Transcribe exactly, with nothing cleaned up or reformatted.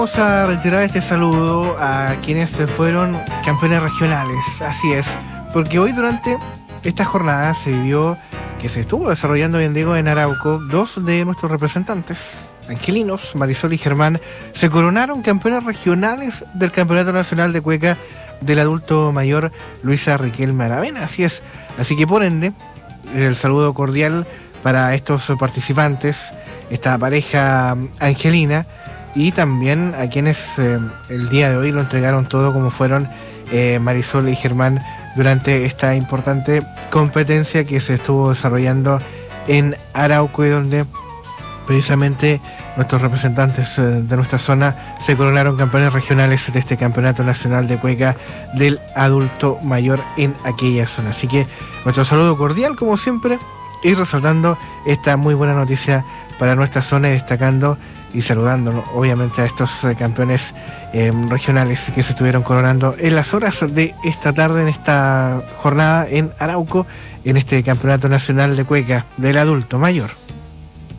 Vamos a retirar este saludo a quienes se fueron campeones regionales, así es, porque hoy durante esta jornada se vivió que se estuvo desarrollando, bien digo, en Arauco. Dos de nuestros representantes angelinos, Marisol y Germán, se coronaron campeones regionales del Campeonato Nacional de Cueca del Adulto Mayor Luisa Riquelme Aravena, así es, así que por ende, el saludo cordial para estos participantes, esta pareja angelina, y también a quienes eh, el día de hoy lo entregaron todo, como fueron eh, Marisol y Germán, durante esta importante competencia que se estuvo desarrollando en Arauco, y donde precisamente nuestros representantes eh, de nuestra zona se coronaron campeones regionales de este Campeonato Nacional de Cueca del Adulto Mayor en aquella zona. Así que nuestro saludo cordial, como siempre, y resaltando esta muy buena noticia para nuestra zona, y destacando y saludando obviamente a estos eh, campeones eh, regionales que se estuvieron coronando en las horas de esta tarde, en esta jornada en Arauco, en este Campeonato Nacional de Cueca del Adulto Mayor.